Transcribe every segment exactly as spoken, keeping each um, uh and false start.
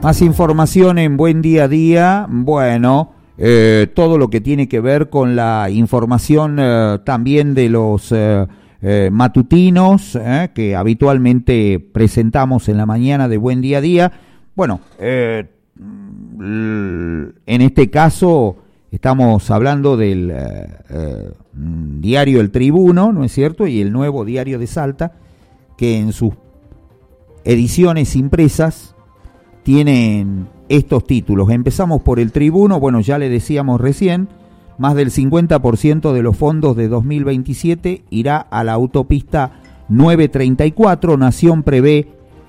Más información en Buen Día a Día. Bueno, eh, todo lo que tiene que ver con la información eh, también de los eh, eh, matutinos eh, que habitualmente presentamos en la mañana de Buen Día a Día. Bueno, eh, en este caso estamos hablando del eh, eh, diario El Tribuno, ¿no es cierto? Y el Nuevo Diario de Salta, que en sus ediciones impresas tienen estos títulos. Empezamos por El Tribuno. Bueno, ya le decíamos recién, más del cincuenta por ciento de los fondos de dos mil veintisiete irá a la autopista nueve treinta y cuatro. Nación prevé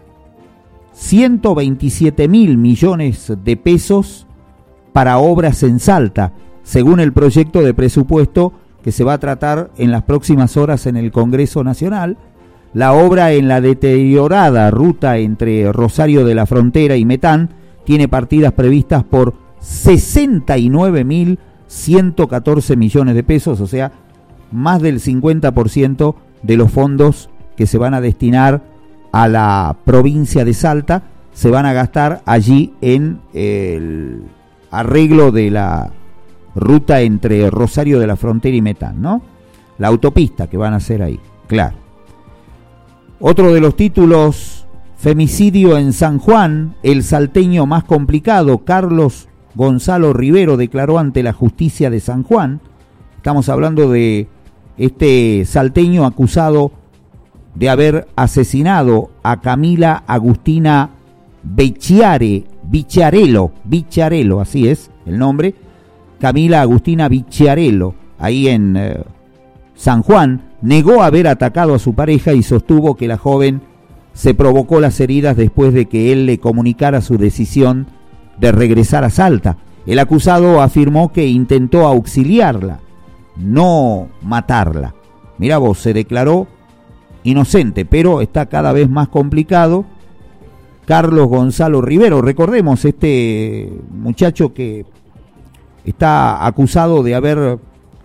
ciento veintisiete mil millones de pesos para obras en Salta, según el proyecto de presupuesto que se va a tratar en las próximas horas en el Congreso Nacional. La obra en la deteriorada ruta entre Rosario de la Frontera y Metán tiene partidas previstas por sesenta y nueve mil ciento catorce millones de pesos, o sea, más del cincuenta por ciento de los fondos que se van a destinar a la provincia de Salta se van a gastar allí en el arreglo de la ruta entre Rosario de la Frontera y Metán, ¿no? La autopista que van a hacer ahí, claro. Otro de los títulos, femicidio en San Juan, el salteño más complicado. Carlos Gonzalo Rivero declaró ante la justicia de San Juan. Estamos hablando de este salteño acusado de haber asesinado a Camila Agustina Becciare, Bicciarello, Bicciarello, así es el nombre, Camila Agustina Bicciarello, ahí en eh, San Juan. Negó haber atacado a su pareja y sostuvo que la joven se provocó las heridas después de que él le comunicara su decisión de regresar a Salta. El acusado afirmó que intentó auxiliarla, no matarla. Mirá vos, se declaró inocente, pero está cada vez más complicado. Carlos Gonzalo Rivero, recordemos, este muchacho que está acusado de haber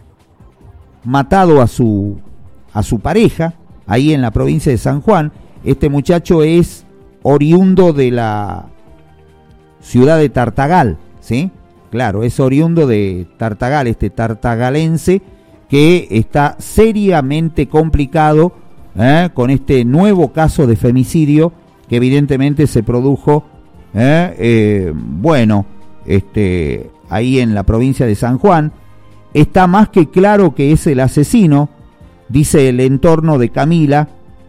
matado a su a su pareja, ahí en la provincia de San Juan. Este muchacho es oriundo de la ciudad de Tartagal, ¿sí? Claro, es oriundo de Tartagal, este tartagalense que está seriamente complicado ¿eh? con este nuevo caso de femicidio que evidentemente se produjo, ¿eh? Eh, bueno, este, ahí en la provincia de San Juan. Está más que claro que es el asesino, dice el entorno de Camila,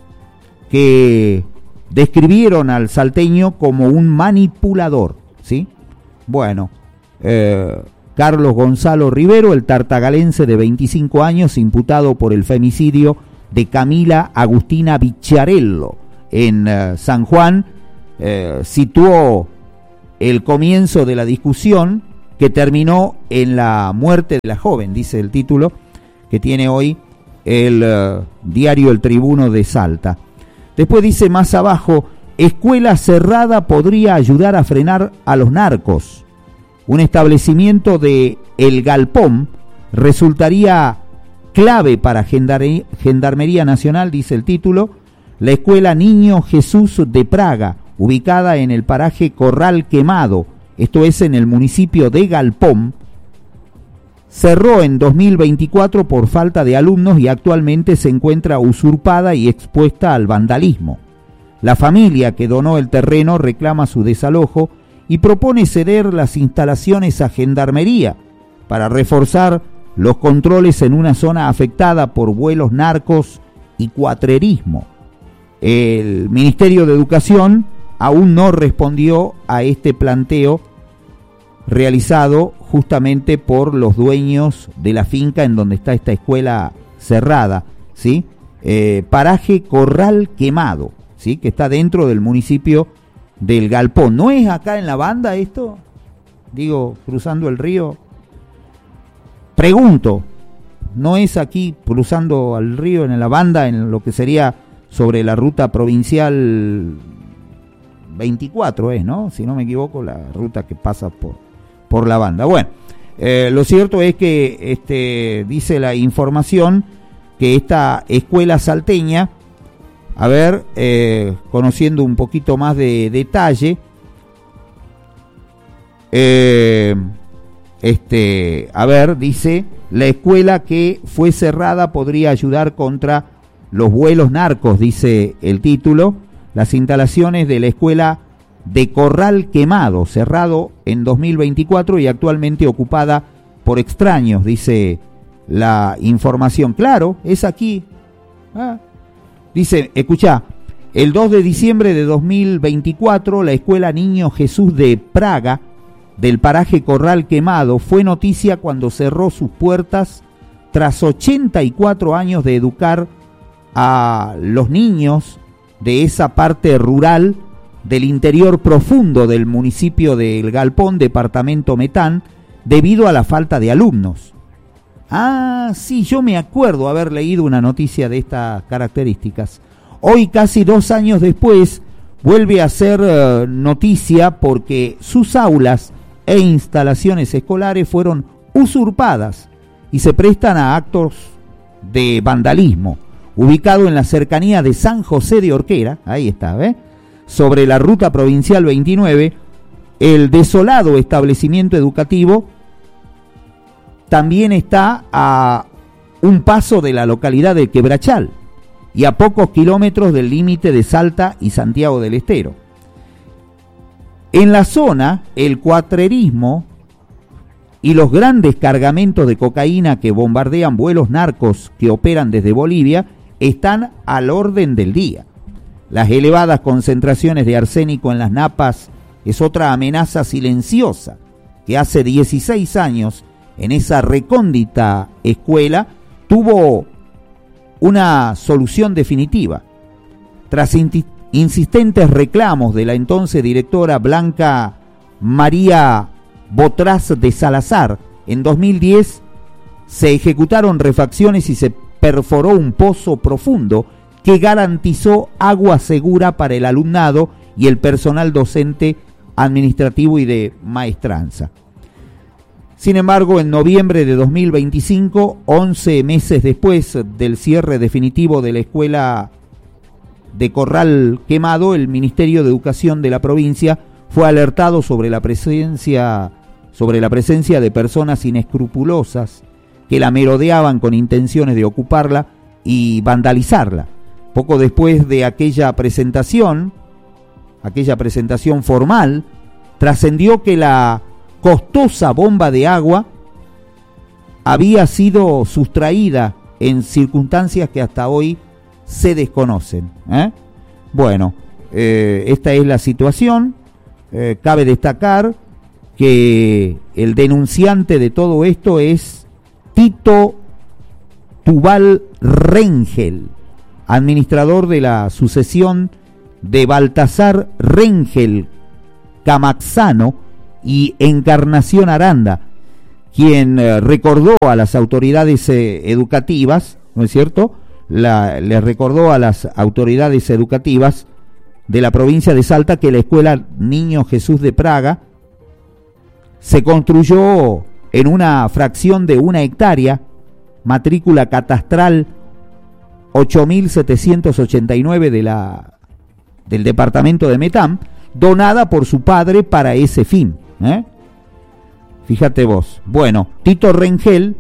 que describieron al salteño como un manipulador, ¿sí? Bueno, eh, Carlos Gonzalo Rivero, el tartagalense de veinticinco años, imputado por el femicidio de Camila Agustina Bicciarello en eh, San Juan, eh, situó el comienzo de la discusión que terminó en la muerte de la joven, dice el título que tiene hoy el uh, diario El Tribuno de Salta. Después dice más abajo, escuela cerrada podría ayudar a frenar a los narcos. Un establecimiento de El Galpón resultaría clave para Gendar- Gendarmería Nacional, dice el título. La escuela Niño Jesús de Praga, ubicada en el paraje Corral Quemado, esto es en el municipio de Galpón, cerró en dos mil veinticuatro por falta de alumnos y actualmente se encuentra usurpada y expuesta al vandalismo. La familia que donó el terreno reclama su desalojo y propone ceder las instalaciones a Gendarmería para reforzar los controles en una zona afectada por vuelos narcos y cuatrerismo. El Ministerio de Educación aún no respondió a este planteo realizado justamente por los dueños de la finca en donde está esta escuela cerrada, ¿sí? Eh, paraje Corral Quemado, ¿sí? Que está dentro del municipio del Galpón. ¿No es acá en la banda esto? Digo, cruzando el río. Pregunto, ¿no es aquí cruzando al río en la banda, en lo que sería sobre la ruta provincial veinticuatro, es, ¿no? Si no me equivoco, la ruta que pasa por, por la banda. Bueno, eh, lo cierto es que este, dice la información que esta escuela salteña, a ver, eh, conociendo un poquito más de detalle, Eh, este, a ver, dice, la escuela que fue cerrada podría ayudar contra los vuelos narcos, dice el título. Las instalaciones de la escuela de Corral Quemado, cerrado en dos mil veinticuatro y actualmente ocupada por extraños, dice la información. Claro, es aquí. Ah. Dice, escuchá, el dos de diciembre de dos mil veinticuatro, la escuela Niño Jesús de Praga, del paraje Corral Quemado, fue noticia cuando cerró sus puertas tras ochenta y cuatro años de educar a los niños de esa parte rural del interior profundo del municipio de El Galpón, departamento Metán, debido a la falta de alumnos. Ah, sí, yo me acuerdo haber leído una noticia de estas características. Hoy, casi dos años después, vuelve a ser uh, noticia porque sus aulas e instalaciones escolares fueron usurpadas y se prestan a actos de vandalismo. Ubicado en la cercanía de San José de Orquera, ahí está, ¿ves? Sobre la ruta provincial veintinueve, el desolado establecimiento educativo también está a un paso de la localidad de Quebrachal y a pocos kilómetros del límite de Salta y Santiago del Estero. En la zona, el cuatrerismo y los grandes cargamentos de cocaína que bombardean vuelos narcos que operan desde Bolivia están al orden del día. Las elevadas concentraciones de arsénico en las napas es otra amenaza silenciosa que hace dieciséis años en esa recóndita escuela tuvo una solución definitiva. Tras inti- insistentes reclamos de la entonces directora Blanca María Botraz de Salazar, en dos mil diez se ejecutaron refacciones y se perforó un pozo profundo que garantizó agua segura para el alumnado y el personal docente, administrativo y de maestranza. Sin embargo, en noviembre de dos mil veinticinco, once meses después del cierre definitivo de la escuela de Corral Quemado, el Ministerio de Educación de la provincia fue alertado sobre la presencia, sobre la presencia de personas inescrupulosas que la merodeaban con intenciones de ocuparla y vandalizarla. Poco después de aquella presentación, aquella presentación formal, trascendió que la costosa bomba de agua había sido sustraída en circunstancias que hasta hoy se desconocen. ¿eh? Bueno, eh, esta es la situación. Eh, cabe destacar que el denunciante de todo esto es Tito Tubal Rengel, administrador de la sucesión de Baltasar Rengel Camaxano y Encarnación Aranda, quien eh, recordó a las autoridades eh, educativas, ¿no es cierto?, la, le recordó a las autoridades educativas de la provincia de Salta que la escuela Niño Jesús de Praga se construyó en una fracción de una hectárea, matrícula catastral ocho mil setecientos ochenta y nueve de la, del departamento de Metán, donada por su padre para ese fin. ¿eh? Fíjate vos. Bueno, Tito Rengel,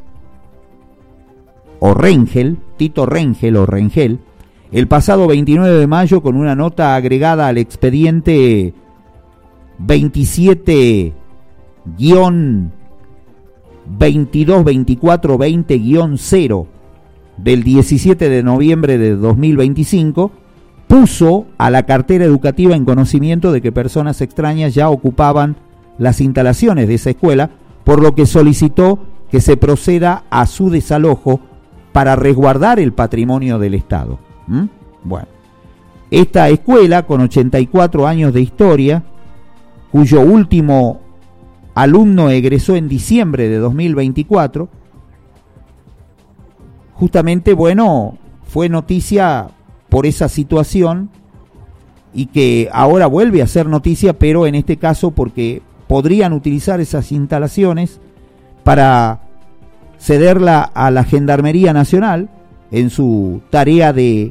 o Rengel, Tito Rengel o Rengel, el pasado veintinueve de mayo, con una nota agregada al expediente veintisiete guión veintidós veinticuatro veinte guión cero del diecisiete de noviembre de dos mil veinticinco, puso a la cartera educativa en conocimiento de que personas extrañas ya ocupaban las instalaciones de esa escuela, por lo que solicitó que se proceda a su desalojo para resguardar el patrimonio del Estado. ¿Mm? Bueno, esta escuela, con ochenta y cuatro años de historia, cuyo último alumno egresó en diciembre de dos mil veinticuatro, justamente, bueno, fue noticia por esa situación y que ahora vuelve a ser noticia, pero en este caso porque podrían utilizar esas instalaciones para cederla a la Gendarmería Nacional en su tarea de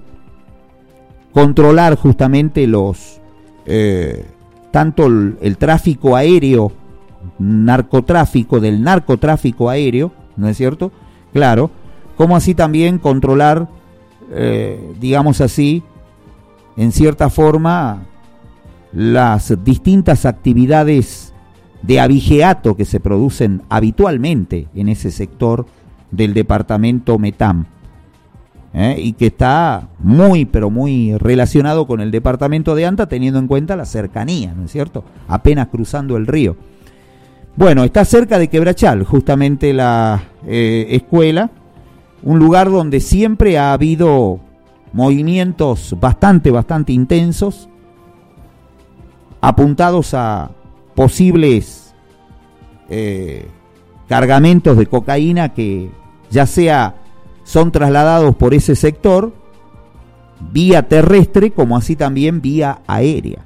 controlar justamente los eh, tanto el, el tráfico aéreo narcotráfico, del narcotráfico aéreo, ¿no es cierto? Claro, como así también controlar, eh, digamos así, en cierta forma, las distintas actividades de abigeato que se producen habitualmente en ese sector del departamento Metam, ¿eh? y que está muy, pero muy relacionado con el departamento de Anta, teniendo en cuenta la cercanía, ¿no es cierto? Apenas cruzando el río. Bueno, está cerca de Quebrachal, justamente la eh, escuela, un lugar donde siempre ha habido movimientos bastante, bastante intensos, apuntados a posibles eh, cargamentos de cocaína que ya sea son trasladados por ese sector vía terrestre como así también vía aérea.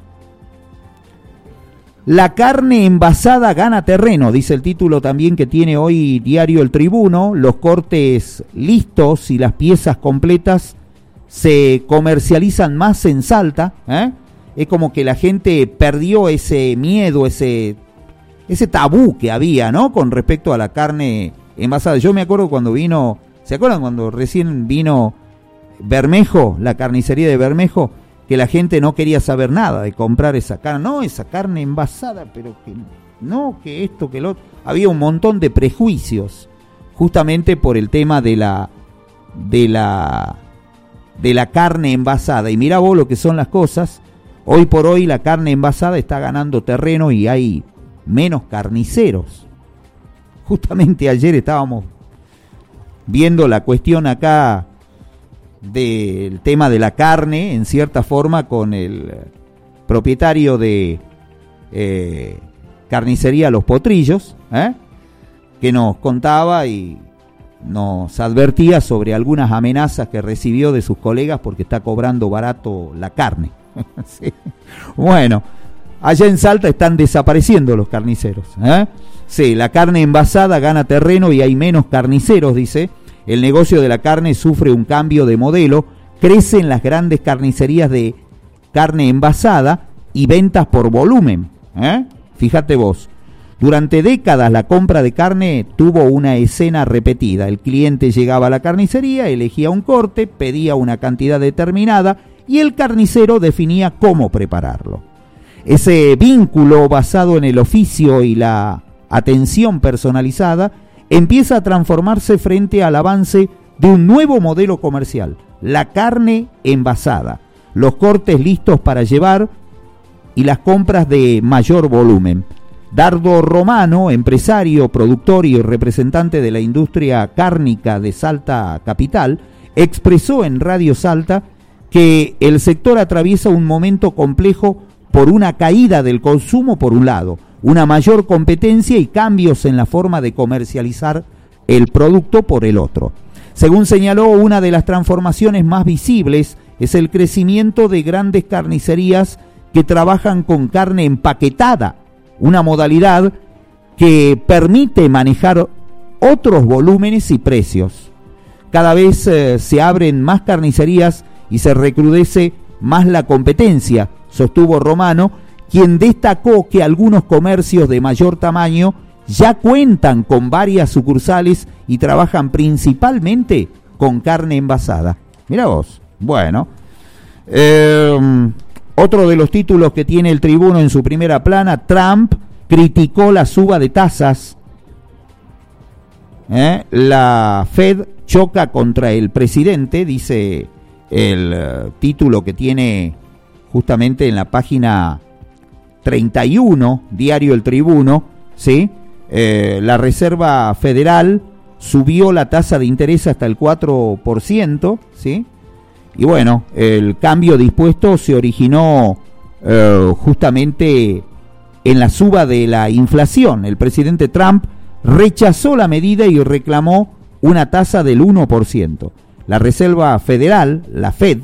La carne envasada gana terreno, dice el título también que tiene hoy Diario El Tribuno. Los cortes listos y las piezas completas se comercializan más en Salta, ¿eh? Es como que la gente perdió ese miedo, ese, ese tabú que había, ¿no? Con respecto a la carne envasada. Yo me acuerdo cuando vino, ¿se acuerdan cuando recién vino Bermejo, la carnicería de Bermejo? Que la gente no quería saber nada de comprar esa carne. No, esa carne envasada, pero que no, que esto, que lo otro. Había un montón de prejuicios, justamente por el tema de la, de la, de la carne envasada. Y mirá vos lo que son las cosas. Hoy por hoy la carne envasada está ganando terreno y hay menos carniceros. Justamente ayer estábamos viendo la cuestión acá del tema de la carne, en cierta forma, con el propietario de eh, carnicería Los Potrillos, ¿eh? que nos contaba y nos advertía sobre algunas amenazas que recibió de sus colegas porque está cobrando barato la carne. Sí. Bueno, allá en Salta están desapareciendo los carniceros, ¿eh? Sí, la carne envasada gana terreno y hay menos carniceros, dice. El negocio de la carne sufre un cambio de modelo, crecen las grandes carnicerías de carne envasada y ventas por volumen, ¿eh? Fíjate vos, durante décadas la compra de carne tuvo una escena repetida. El cliente llegaba a la carnicería, elegía un corte, pedía una cantidad determinada y el carnicero definía cómo prepararlo. Ese vínculo basado en el oficio y la atención personalizada empieza a transformarse frente al avance de un nuevo modelo comercial, la carne envasada, los cortes listos para llevar y las compras de mayor volumen. Dardo Romano, empresario, productor y representante de la industria cárnica de Salta Capital, expresó en Radio Salta que el sector atraviesa un momento complejo por una caída del consumo por un lado, una mayor competencia y cambios en la forma de comercializar el producto por el otro. Según señaló, una de las transformaciones más visibles es el crecimiento de grandes carnicerías que trabajan con carne empaquetada, una modalidad que permite manejar otros volúmenes y precios. Cada vez eh, se abren más carnicerías y se recrudece más la competencia, sostuvo Romano, quien destacó que algunos comercios de mayor tamaño ya cuentan con varias sucursales y trabajan principalmente con carne envasada. Mirá vos. Bueno, eh, otro de los títulos que tiene el Tribuno en su primera plana: Trump criticó la suba de tasas. ¿Eh? La Fed choca contra el presidente, dice el uh, título que tiene justamente en la página treinta y uno, Diario El Tribuno, ¿sí? Eh, la Reserva Federal subió la tasa de interés hasta el cuatro por ciento, ¿sí? Y bueno, el cambio dispuesto se originó eh, justamente en la suba de la inflación. El presidente Trump rechazó la medida y reclamó una tasa del uno por ciento. La Reserva Federal, la Fed,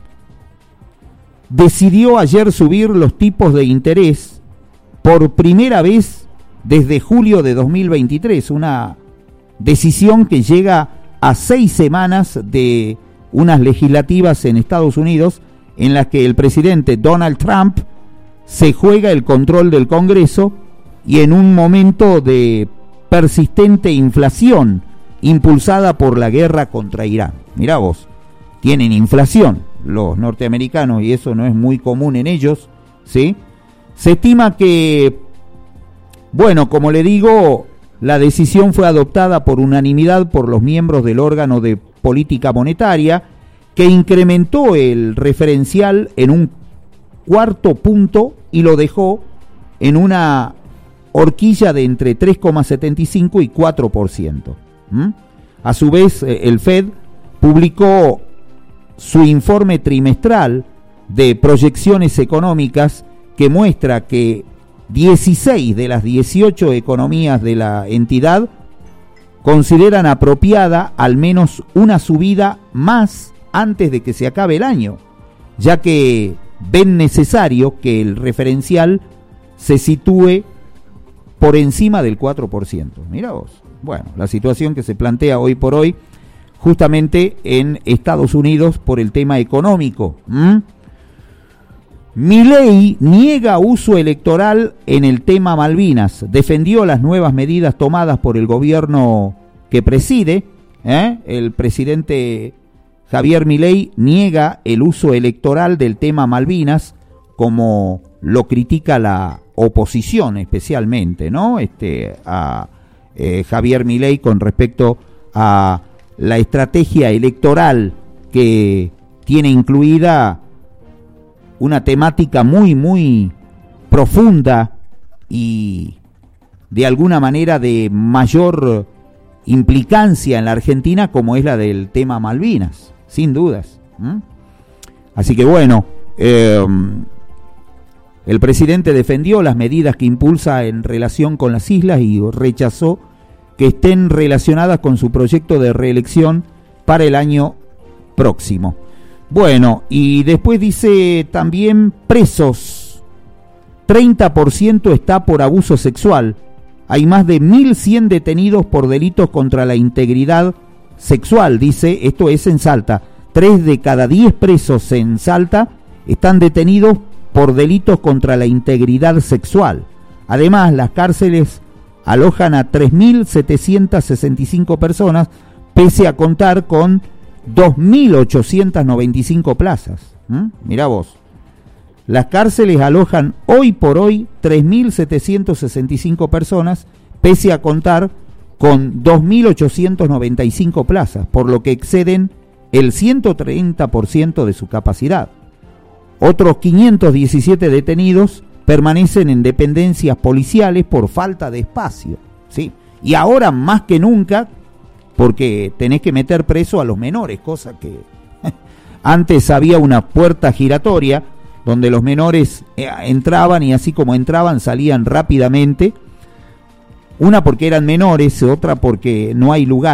decidió ayer subir los tipos de interés por primera vez desde julio de dos mil veintitrés, una decisión que llega a seis semanas de unas legislativas en Estados Unidos en las que el presidente Donald Trump se juega el control del Congreso y en un momento de persistente inflación impulsada por la guerra contra Irán. Mirá vos, tienen inflación los norteamericanos y eso no es muy común en ellos, ¿sí? Se estima que, bueno, como le digo, la decisión fue adoptada por unanimidad por los miembros del órgano de política monetaria, que incrementó el referencial en un cuarto punto y lo dejó en una horquilla de entre tres coma setenta y cinco y cuatro por ciento. ¿Mm? A su vez, el Fed publicó su informe trimestral de proyecciones económicas que muestra que dieciséis de las dieciocho economías de la entidad consideran apropiada al menos una subida más antes de que se acabe el año, ya que ven necesario que el referencial se sitúe por encima del cuatro por ciento. Mira vos, bueno, la situación que se plantea hoy por hoy justamente en Estados Unidos por el tema económico. ¿Mm? Milei niega uso electoral en el tema Malvinas, defendió las nuevas medidas tomadas por el gobierno que preside. ¿eh? El presidente Javier Milei niega el uso electoral del tema Malvinas, como lo critica la oposición especialmente, ¿no? Este, a eh, Javier Milei con respecto a la estrategia electoral que tiene incluida una temática muy, muy profunda y de alguna manera de mayor implicancia en la Argentina, como es la del tema Malvinas, sin dudas. ¿Mm? Así que bueno, eh, el presidente defendió las medidas que impulsa en relación con las islas y rechazó que estén relacionadas con su proyecto de reelección para el año próximo. Bueno, y después dice también presos, treinta por ciento está por abuso sexual. Hay más de mil cien detenidos por delitos contra la integridad sexual, dice, esto es en Salta. Tres de cada diez presos en Salta están detenidos por delitos contra la integridad sexual. Además, las cárceles alojan a tres mil setecientas sesenta y cinco personas, pese a contar con dos mil ochocientas noventa y cinco plazas. ¿Mm? Mirá vos. Las cárceles alojan hoy por hoy tres mil setecientas sesenta y cinco personas, pese a contar con dos mil ochocientas noventa y cinco plazas, por lo que exceden el ciento treinta por ciento de su capacidad. Otros quinientos diecisiete detenidos permanecen en dependencias policiales por falta de espacio, ¿sí? Y ahora más que nunca, porque tenés que meter preso a los menores, cosa que antes había una puerta giratoria donde los menores entraban y así como entraban salían rápidamente, una porque eran menores, otra porque no hay lugar